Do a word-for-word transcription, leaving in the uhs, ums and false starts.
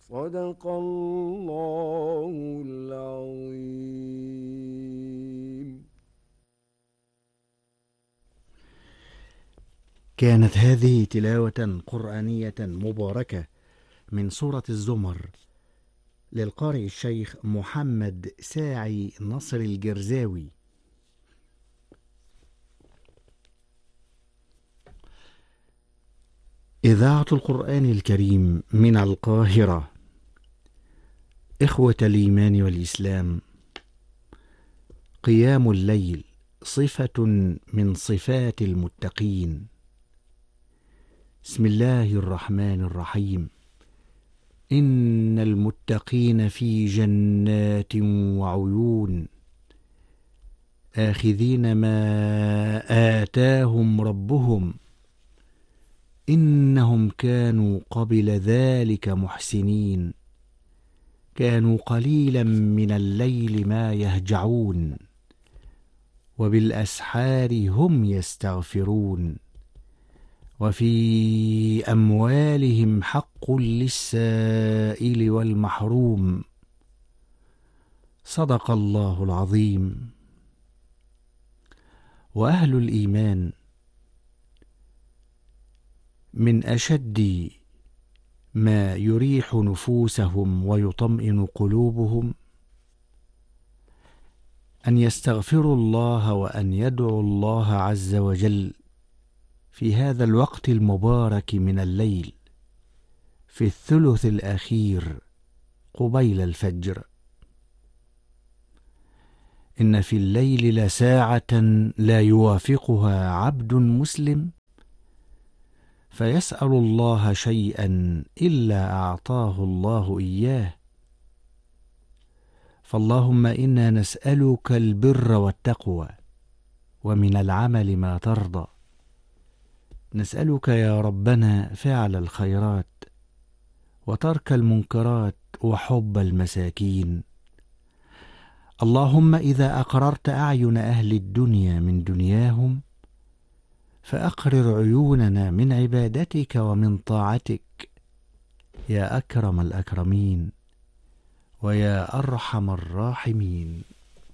صدق الله العظيم. كانت هذه تلاوة قرآنية مباركة من سورة الزمر للقارئ الشيخ محمد ساعي نصر الجرزاوي. إذاعة القرآن الكريم من القاهرة. إخوة الإيمان والإسلام، قيام الليل صفة من صفات المتقين. بسم الله الرحمن الرحيم. إن المتقين في جنات وعيون آخذين ما آتاهم ربهم إنهم كانوا قبل ذلك محسنين كانوا قليلا من الليل ما يهجعون وبالأسحار هم يستغفرون وفي أموالهم حق للسائل والمحروم. صدق الله العظيم. وأهل الإيمان من أشد ما يريح نفوسهم ويطمئن قلوبهم أن يستغفروا الله وأن يدعوا الله عز وجل في هذا الوقت المبارك من الليل في الثلث الأخير قبيل الفجر. إن في الليل لساعة لا يوافقها عبد مسلم فيسأل الله شيئا إلا أعطاه الله إياه. فاللهم إنا نسألك البر والتقوى ومن العمل ما ترضى. نسألك يا ربنا فعل الخيرات وترك المنكرات وحب المساكين. اللهم إذا أقررت أعين أهل الدنيا من دنياهم فأقرر عيوننا من عبادتك ومن طاعتك يا أكرم الأكرمين ويا أرحم الراحمين.